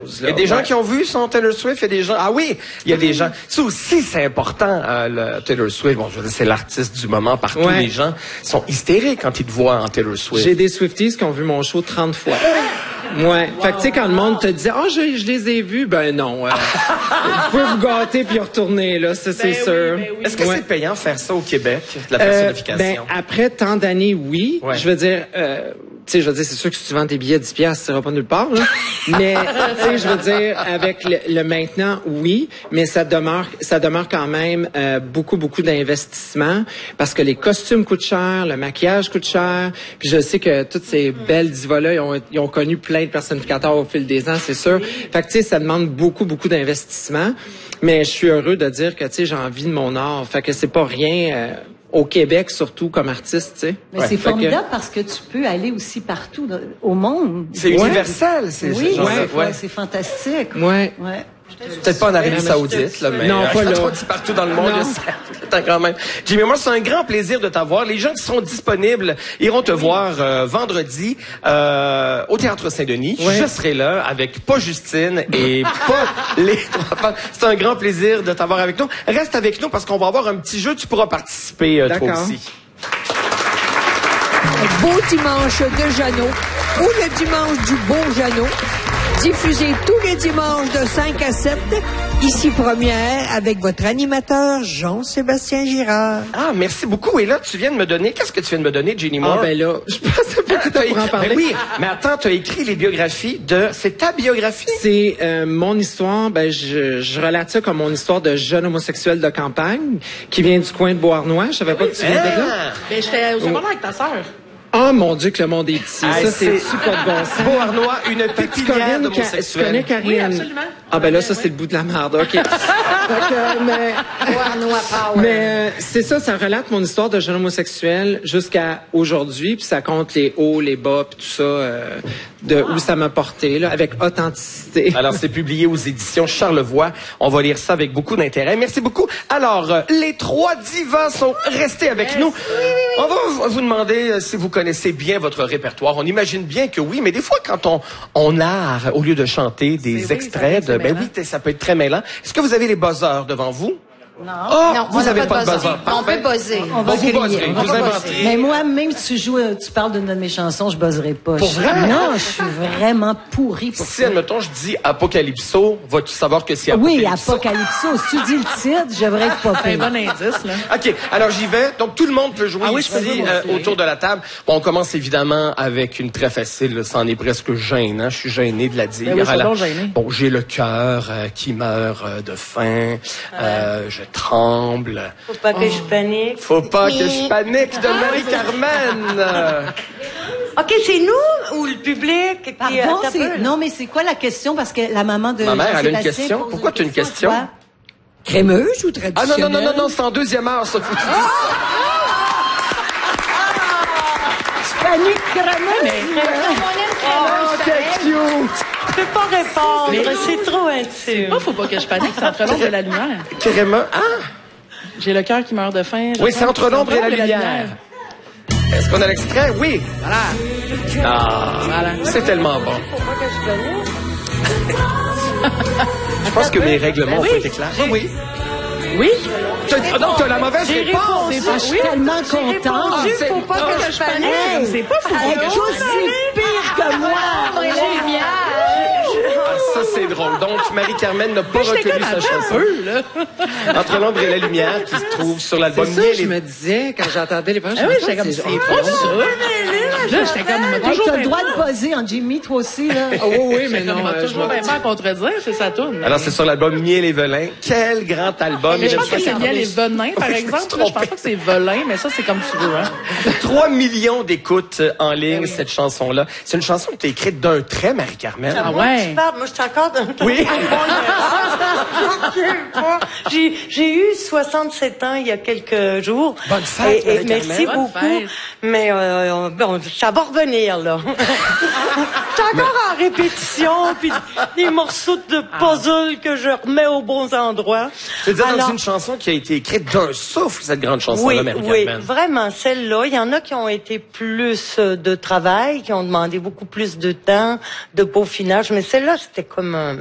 Il y a des gens qui ont vu son Taylor Swift, il y a des gens... Ah oui, il y a des gens... Ça aussi, c'est important, le Taylor Swift. Bon, je veux dire, c'est l'artiste du moment partout. Les gens sont hystériques quand ils te voient en Taylor Swift. J'ai des Swifties qui ont vu mon show 30 fois. Ouais. Fait que, tu sais, quand le monde te dit, je les ai vus, ben non. Vous pouvez vous gâter puis y retourner, là, ça, c'est sûr. Oui. Est-ce que c'est payant faire ça au Québec, la personnification? Après tant d'années, oui. Ouais. Je veux dire, c'est sûr que si tu vends tes billets à 10$, ça ira pas nulle part, là. Mais, tu sais, je veux dire, avec le maintenant, oui, mais ça demeure quand même beaucoup d'investissement parce que les costumes coûtent cher, le maquillage coûte cher, puis je sais que toutes ces belles divas-là, ils ont connu plein de personnificateurs au fil des ans, c'est sûr. Fait que, tu sais, ça demande beaucoup d'investissement, mais je suis heureux de dire que, tu sais, j'ai envie de mon art. Fait que c'est pas rien... au Québec, surtout comme artiste, tu sais. Mais c'est formidable parce que tu peux aller aussi partout au monde. C'est universel, c'est fantastique. Ouais. Peut-être pas en Arabie Saoudite, là, mais non, pas là. Partout dans le monde, c'est quand même. Jimmy, moi, c'est un grand plaisir de t'avoir. Les gens qui seront disponibles iront te voir vendredi au Théâtre Saint-Denis. Je serai là avec pas Justine et pas les trois femmes. C'est un grand plaisir de t'avoir avec nous. Reste avec nous parce qu'on va avoir un petit jeu. Tu pourras participer toi aussi. Un beau dimanche de Jeannot ou le dimanche du beau Jeannot. Diffusé tous les dimanches de 5 à 7, ici Première, avec votre animateur Jean-Sébastien Girard. Ah, merci beaucoup. Et là, tu viens de me donner... Qu'est-ce que tu viens de me donner, Jenny Moore? Ah, ben là, je pensais pas que tu pourrais en parler. Ben oui, mais attends, tu as écrit les biographies de... C'est ta biographie? C'est mon histoire. Ben, je relate ça comme mon histoire de jeune homosexuel de campagne qui vient du coin de Beauharnois. Je savais pas que tu venais de là. Ben, j'étais au secondaire avec ta sœur. Oh mon Dieu, que le monde est petit. Ça, c'est super de bon sens. Beauharnois, une pépinière d'homosexuels. Tu connais Karine? Oui, absolument. Ah, ben là, ça, c'est le bout de la merde. OK. Mais c'est ça relate mon histoire de jeune homosexuel jusqu'à aujourd'hui, puis ça compte les hauts, les bas, puis tout ça, où ça m'a porté, là, avec authenticité. Alors, c'est publié aux éditions Charlevoix. On va lire ça avec beaucoup d'intérêt. Merci beaucoup. Alors, les trois divas sont restés avec nous. On va vous demander si vous connaissez bien votre répertoire. On imagine bien que oui, mais des fois, quand on narre, au lieu de chanter des extraits, ça peut être très mêlant. Est-ce que vous avez les buzzers devant vous? Non. Oh, non, vous n'avez pas de buzzer. On peut buzzer. On va vous buzzer. Vous inventez. Mais moi, même si tu parles d'une de mes chansons, je buzzerai pas. Pour vrai? Non, je suis vraiment pourrie pour ça. Si, admettons, je dis Apocalypso, vas-tu savoir que c'est Apocalypso? Oui, Apocalypso. Si tu dis le titre, je devrais être pas pire. Un bon indice, là. OK, alors j'y vais. Donc, tout le monde peut jouer ici, autour de la table. Bon, on commence évidemment avec une très facile. Ça en est presque gênant. Je suis gêné de la dire. Ben oui, gêné. Bon, j'ai le cœur qui meurt de faim. Je tremble. Faut pas que je panique. Faut pas que je panique de Marie-Carmen. OK, c'est nous ou le public qui... Pardon, non, mais c'est quoi la question? Parce que la maman de... Ma mère, elle a une question. Pourquoi tu as une question? Crémeuse ou traditionnelle? Ah non, c'est en deuxième heure, ça. Faut que tu dises Je panique crémeuse. Oh, quel cute! Je peux pas répondre, c'est trop intime. Faut pas que je panique, c'est entre l'ombre et la lumière. Crémeux, J'ai le cœur qui meurt de faim. Oui, c'est entre l'ombre et la lumière. Est-ce qu'on a l'extrait? Oui. Voilà. Voilà. C'est tellement bon. Faut pas que je panique. Je pense que mes règlements ont été clairs. Oui. Oui? Donc, t'as la mauvaise réponse. Je suis tellement contente. Faut pas que je panique. C'est pas fou. Elle est aussi pire que moi. Ça, c'est drôle. Donc, Marie-Carmen n'a pas reconnu sa chanson. Entre l'ombre et la lumière, qui se trouve sur l'album C'est ça que je me disais quand j'entendais les premières oui, j'étais comme, c'est pas ça. Là, j'étais comme, Tu as le droit de poser en Jimmy, toi aussi, là. Oui, mais non. On va toujours bien faire contredire, c'est sa tourne. Alors, c'est sur l'album Miel et Velin. Quel grand album. Mais je pense que c'est Miel et Venin, par exemple. Je pense pas que c'est Velin, mais ça, c'est comme tu veux, hein. 3 millions d'écoutes en ligne, cette chanson-là. C'est une chanson que tu as écrite d'un trait, Marie-Carmen. Ah ouais. Moi, je suis encore dans... Oui. J'ai eu 67 ans il y a quelques jours. Bonne fête, et merci Bonne beaucoup. fête. Mais bon, ça va revenir, là. C'est encore en répétition, puis des morceaux de puzzle que je remets aux bons endroits. C'est-à-dire dans une chanson qui a été écrite d'un souffle, cette grande chanson-là, Marie-Carmen. Oui, vraiment, celle-là. Il y en a qui ont été plus de travail, qui ont demandé beaucoup plus de temps, de peaufinage, mais celle-là, c'était comme